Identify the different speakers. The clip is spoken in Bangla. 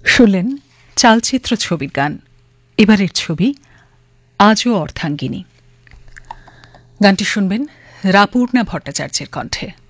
Speaker 1: শুনলেন চালচিত্র ছবির গান। এবারের ছবি আজও অর্ধাঙ্গিনী। গানটি শুনবেন রাপূর্ণা ভট্টাচার্যের কণ্ঠে।